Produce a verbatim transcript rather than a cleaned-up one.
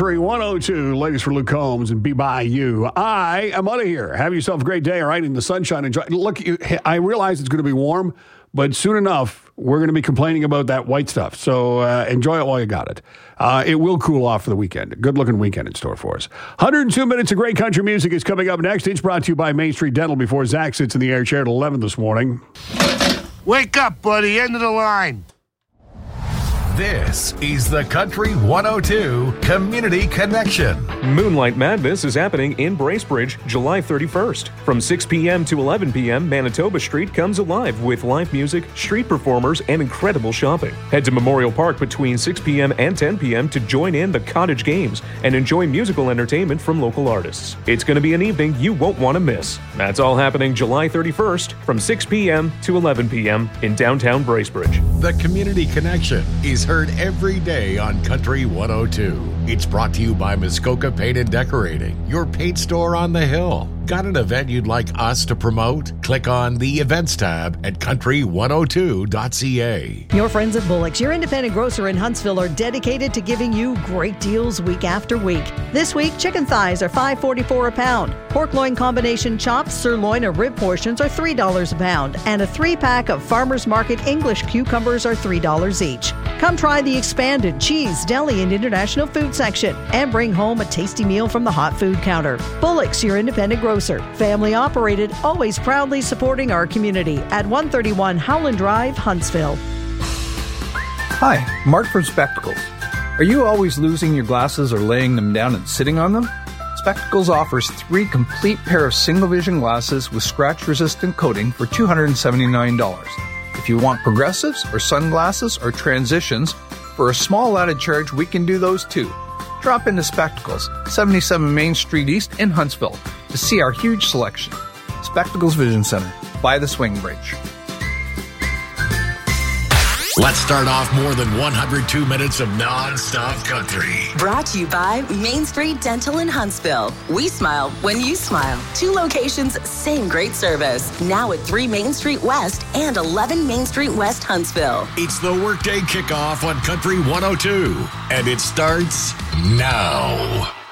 Country one oh two, latest for Luke Combs and Be By You. I am out of here. Have yourself a great day, all right, in the sunshine. Enjoy. Look, you, I realize it's going to be warm, but soon enough, we're going to be complaining about that white stuff. So uh, enjoy it while you got it. Uh, it will cool off for the weekend. A good-looking weekend in store for us. one hundred two minutes of great country music is coming up next. It's brought to you by Main Street Dental before Zach sits in the air chair at eleven this morning. Wake up, buddy. End of the line. This is the Country one oh two Community Connection. Moonlight Madness is happening in Bracebridge July thirty-first. From six p.m. to eleven p.m., Manitoba Street comes alive with live music, street performers, and incredible shopping. Head to Memorial Park between six p.m. and ten p.m. to join in the Cottage Games and enjoy musical entertainment from local artists. It's going to be an evening you won't want to miss. That's all happening July thirty-first from six p.m. to eleven p.m. in downtown Bracebridge. The Community Connection is heard every day on Country one oh two. It's brought to you by Muskoka Paint and Decorating, your paint store on the hill. Got an event you'd like us to promote? Click on the Events tab at country one oh two dot c a. Your friends at Bullock's, your independent grocer in Huntsville, are dedicated to giving you great deals week after week. This week, chicken thighs are five forty-four a pound. Pork loin combination chops, sirloin, or rib portions are three dollars a pound. And a three-pack of Farmers Market English cucumbers are three dollars each. Come try the expanded cheese, deli, and international food section and bring home a tasty meal from the hot food counter. Bullock's, your independent grocer. Family operated, always proudly supporting our community at one thirty-one Howland Drive, Huntsville. Hi, Mark from Spectacles. Are you always losing your glasses or laying them down and sitting on them? Spectacles offers three complete pair of single vision glasses with scratch-resistant coating for two hundred seventy-nine dollars. If you want progressives or sunglasses or transitions, for a small added charge, we can do those too. Drop into Spectacles, seventy-seven Main Street East in Huntsville, to see our huge selection. Spectacles Vision Center, by the Swing Bridge. Let's start off more than one hundred two minutes of non-stop country. Brought to you by Main Street Dental in Huntsville. We smile when you smile. Two locations, same great service. Now at three Main Street West and eleven Main Street West, Huntsville. It's the Workday Kickoff on Country one oh two, and it starts now.